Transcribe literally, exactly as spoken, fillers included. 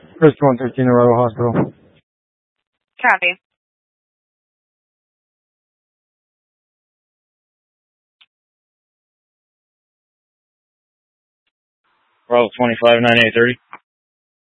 First one thirteen Arrival Hospital. Copy. Bravo twenty-five, nine eight thirty.